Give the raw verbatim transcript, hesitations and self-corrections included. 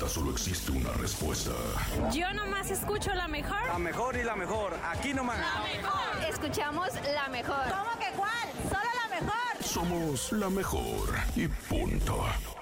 pregunta solo existe una respuesta. Yo nomás escucho la mejor. La mejor y la mejor. Aquí nomás. La mejor. Escuchamos la mejor. ¿Cómo que cuál? Solo la mejor. Somos la mejor y punto.